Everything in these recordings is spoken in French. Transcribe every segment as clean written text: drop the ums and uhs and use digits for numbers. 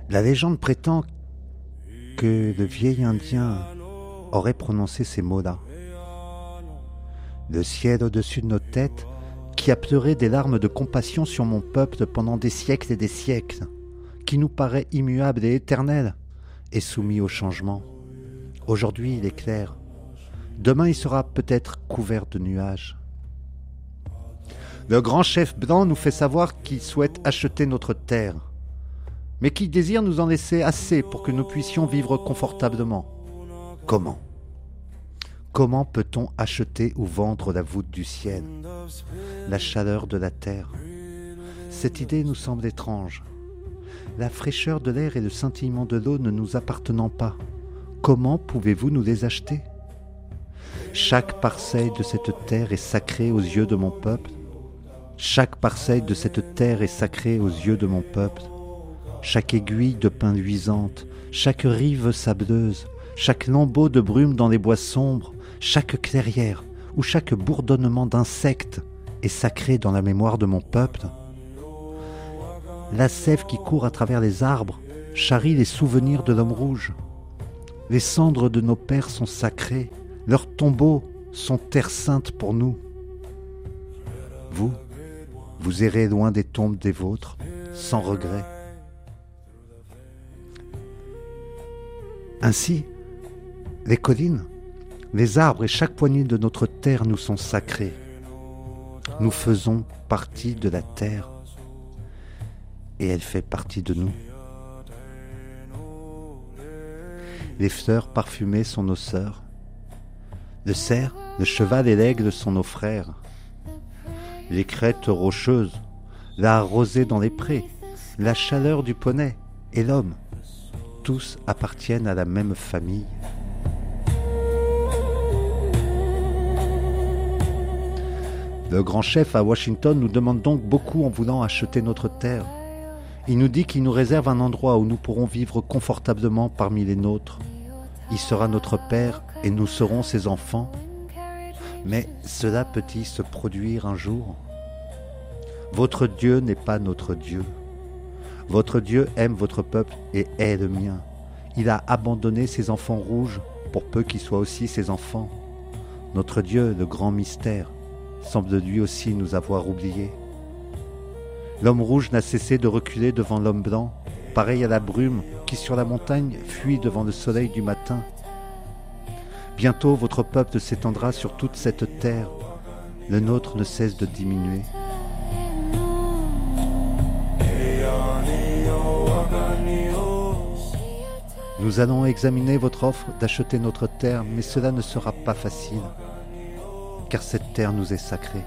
La légende prétend que le vieil Indien aurait prononcé ces mots-là. Le ciel au-dessus de nos têtes, qui a pleuré des larmes de compassion sur mon peuple pendant des siècles et des siècles, qui nous paraît immuable et éternel, est soumis au changement. Aujourd'hui, il est clair. Demain, il sera peut-être couvert de nuages. Le grand chef blanc nous fait savoir qu'il souhaite acheter notre terre, mais qu'il désire nous en laisser assez pour que nous puissions vivre confortablement. Comment ? Comment peut-on acheter ou vendre la voûte du ciel, la chaleur de la terre ? Cette idée nous semble étrange. La fraîcheur de l'air et le scintillement de l'eau ne nous appartenant pas, comment pouvez-vous nous les acheter ? Chaque parcelle de cette terre est sacrée aux yeux de mon peuple. Chaque parcelle de cette terre est sacrée aux yeux de mon peuple. Chaque aiguille de pin luisante, chaque rive sableuse, chaque lambeau de brume dans les bois sombres, chaque clairière ou chaque bourdonnement d'insectes est sacré dans la mémoire de mon peuple. La sève qui court à travers les arbres charrie les souvenirs de l'homme rouge. Les cendres de nos pères sont sacrées, leurs tombeaux sont terre sainte pour nous. Vous errez loin des tombes des vôtres, sans regret. Ainsi, les collines, les arbres et chaque poignée de notre terre nous sont sacrés. Nous faisons partie de la terre et elle fait partie de nous. Les fleurs parfumées sont nos sœurs. Le cerf, le cheval et l'aigle sont nos frères. Les crêtes rocheuses, la rosée dans les prés, la chaleur du poney et l'homme, tous appartiennent à la même famille. Le grand chef à Washington nous demande donc beaucoup en voulant acheter notre terre. Il nous dit qu'il nous réserve un endroit où nous pourrons vivre confortablement parmi les nôtres. Il sera notre père et nous serons ses enfants. Mais cela peut-il se produire un jour ? Votre Dieu n'est pas notre Dieu. Votre Dieu aime votre peuple et est le mien. Il a abandonné ses enfants rouges pour peu qu'ils soient aussi ses enfants. Notre Dieu, le grand mystère, semble lui aussi nous avoir oubliés. L'homme rouge n'a cessé de reculer devant l'homme blanc, pareil à la brume qui sur la montagne fuit devant le soleil du matin. Bientôt votre peuple s'étendra sur toute cette terre, le nôtre ne cesse de diminuer. Nous allons examiner votre offre d'acheter notre terre, mais cela ne sera pas facile, car cette terre nous est sacrée.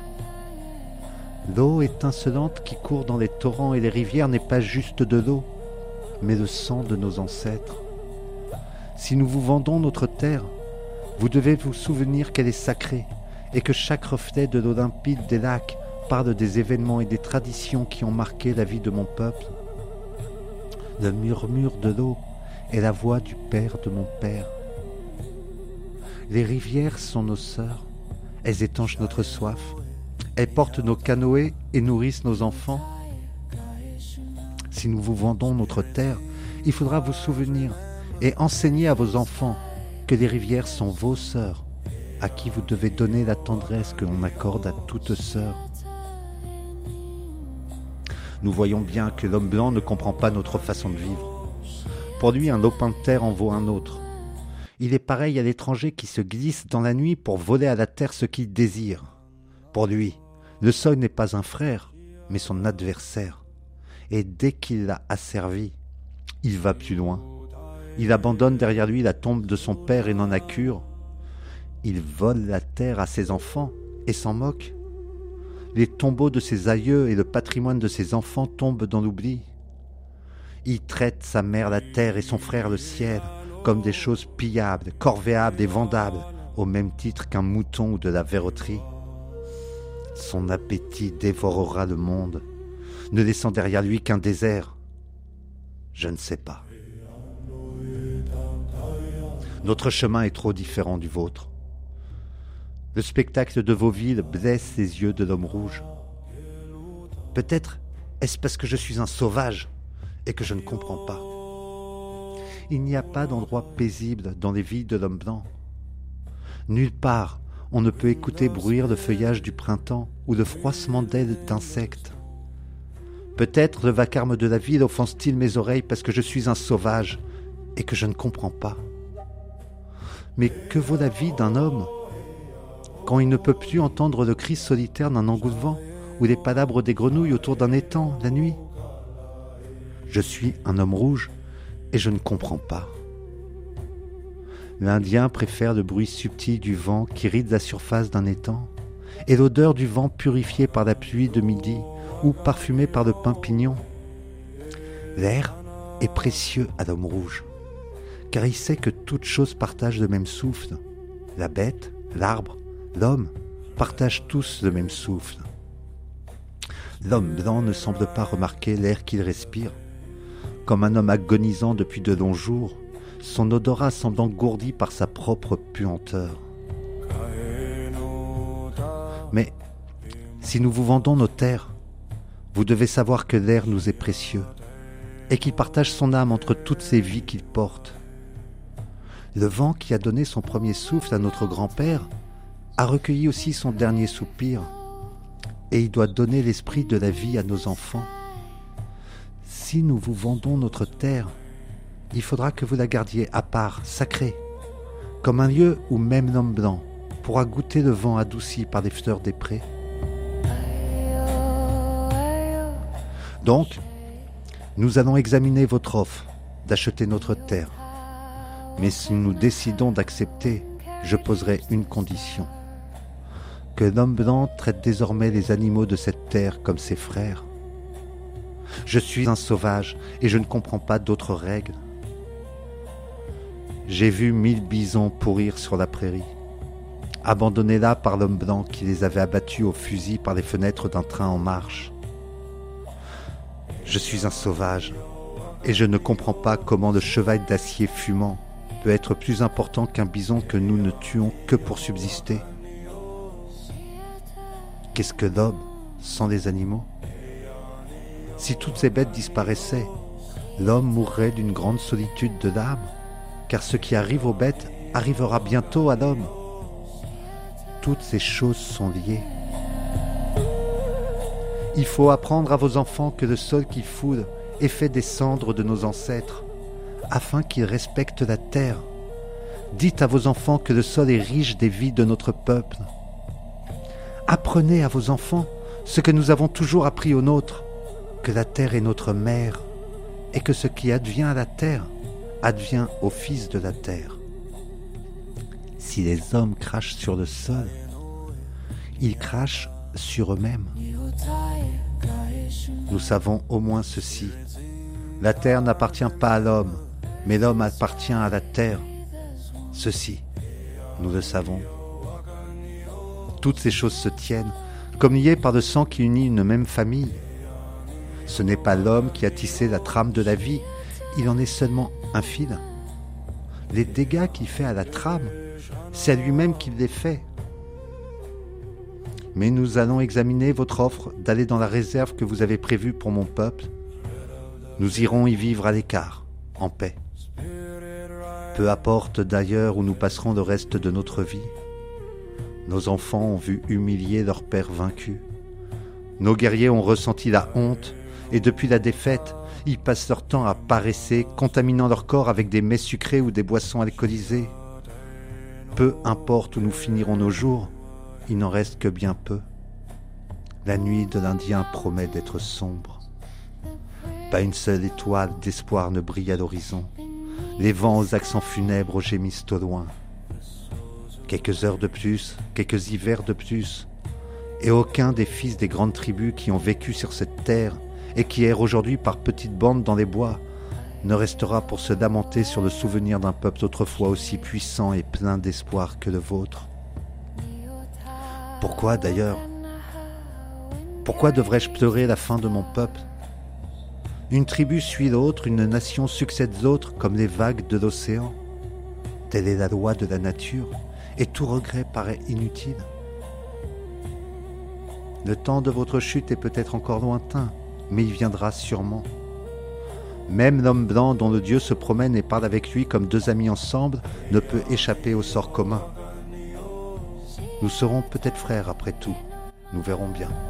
L'eau étincelante qui court dans les torrents et les rivières n'est pas juste de l'eau, mais le sang de nos ancêtres. Si nous vous vendons notre terre, vous devez vous souvenir qu'elle est sacrée et que chaque reflet de l'eau limpide des lacs parle des événements et des traditions qui ont marqué la vie de mon peuple. Le murmure de l'eau est la voix du père de mon père. Les rivières sont nos sœurs, elles étanchent notre soif. Elles portent nos canoës et nourrissent nos enfants. Si nous vous vendons notre terre, il faudra vous souvenir et enseigner à vos enfants que les rivières sont vos sœurs, à qui vous devez donner la tendresse que l'on accorde à toute sœur. Nous voyons bien que l'homme blanc ne comprend pas notre façon de vivre. Pour lui, un lopin de terre en vaut un autre. Il est pareil à l'étranger qui se glisse dans la nuit pour voler à la terre ce qu'il désire. Pour lui, le sol n'est pas un frère, mais son adversaire. Et dès qu'il l'a asservi, il va plus loin. Il abandonne derrière lui la tombe de son père et n'en a cure. Il vole la terre à ses enfants et s'en moque. Les tombeaux de ses aïeux et le patrimoine de ses enfants tombent dans l'oubli. Il traite sa mère la terre et son frère le ciel comme des choses pillables, corvéables et vendables, au même titre qu'un mouton ou de la verroterie. Son appétit dévorera le monde, ne laissant derrière lui qu'un désert. Je ne sais pas. Notre chemin est trop différent du vôtre. Le spectacle de vos villes blesse les yeux de l'homme rouge. Peut-être est-ce parce que je suis un sauvage et que je ne comprends pas. Il n'y a pas d'endroit paisible dans les vies de l'homme blanc. Nulle part on ne peut écouter bruire le feuillage du printemps ou le froissement d'ailes d'insectes. Peut-être le vacarme de la ville offense-t-il mes oreilles parce que je suis un sauvage et que je ne comprends pas. Mais que vaut la vie d'un homme quand il ne peut plus entendre le cri solitaire d'un engoulevent ou les palabres des grenouilles autour d'un étang la nuit? Je suis un homme rouge et je ne comprends pas. L'Indien préfère le bruit subtil du vent qui ride la surface d'un étang et l'odeur du vent purifié par la pluie de midi ou parfumé par le pin pignon. L'air est précieux à l'homme rouge, car il sait que toute chose partage le même souffle. La bête, l'arbre, l'homme partagent tous le même souffle. L'homme blanc ne semble pas remarquer l'air qu'il respire. Comme un homme agonisant depuis de longs jours, son odorat semble engourdi par sa propre puanteur. Mais si nous vous vendons nos terres, vous devez savoir que l'air nous est précieux et qu'il partage son âme entre toutes ces vies qu'il porte. Le vent qui a donné son premier souffle à notre grand-père a recueilli aussi son dernier soupir et il doit donner l'esprit de la vie à nos enfants. Si nous vous vendons notre terre, il faudra que vous la gardiez à part, sacrée, comme un lieu où même l'homme blanc pourra goûter le vent adouci par les fleurs des prés. Donc, nous allons examiner votre offre d'acheter notre terre. Mais si nous décidons d'accepter, je poserai une condition. Que l'homme blanc traite désormais les animaux de cette terre comme ses frères. Je suis un sauvage et je ne comprends pas d'autres règles. J'ai vu 1000 bisons pourrir sur la prairie, abandonnés là par l'homme blanc qui les avait abattus au fusil par les fenêtres d'un train en marche. Je suis un sauvage et je ne comprends pas comment le cheval d'acier fumant peut être plus important qu'un bison que nous ne tuons que pour subsister. Qu'est-ce que l'homme sans les animaux? Si toutes ces bêtes disparaissaient, l'homme mourrait d'une grande solitude de l'âme, car ce qui arrive aux bêtes arrivera bientôt à l'homme. Toutes ces choses sont liées. Il faut apprendre à vos enfants que le sol qui foule est fait des cendres de nos ancêtres, afin qu'ils respectent la terre. Dites à vos enfants que le sol est riche des vies de notre peuple. Apprenez à vos enfants ce que nous avons toujours appris aux nôtres, que la terre est notre mère, et que ce qui advient à la terre advient aux fils de la terre. Si les hommes crachent sur le sol, ils crachent sur eux-mêmes. Nous savons au moins ceci. La terre n'appartient pas à l'homme, mais l'homme appartient à la terre. Ceci, nous le savons. Toutes ces choses se tiennent, comme liées par le sang qui unit une même famille. Ce n'est pas l'homme qui a tissé la trame de la vie, il en est seulement un fil. Les dégâts qu'il fait à la trame, c'est à lui-même qu'il les fait. Mais nous allons examiner votre offre d'aller dans la réserve que vous avez prévue pour mon peuple. Nous irons y vivre à l'écart, en paix. Peu importe d'ailleurs où nous passerons le reste de notre vie. Nos enfants ont vu humilier leur père vaincu. Nos guerriers ont ressenti la honte et depuis la défaite, ils passent leur temps à paresser, contaminant leur corps avec des mets sucrés ou des boissons alcoolisées. Peu importe où nous finirons nos jours, il n'en reste que bien peu. La nuit de l'Indien promet d'être sombre. Pas une seule étoile d'espoir ne brille à l'horizon. Les vents aux accents funèbres gémissent au loin. Quelques heures de plus, quelques hivers de plus, et aucun des fils des grandes tribus qui ont vécu sur cette terre et qui errent aujourd'hui par petites bandes dans les bois ne restera pour se lamenter sur le souvenir d'un peuple autrefois aussi puissant et plein d'espoir que le vôtre. Pourquoi d'ailleurs? Pourquoi devrais-je pleurer la fin de mon peuple? Une tribu suit l'autre, une nation succède l'autre comme les vagues de l'océan. Telle est la loi de la nature, et tout regret paraît inutile. Le temps de votre chute est peut-être encore lointain, mais il viendra sûrement. Même l'homme blanc dont le Dieu se promène et parle avec lui comme deux amis ensemble ne peut échapper au sort commun. Nous serons peut-être frères après tout, nous verrons bien.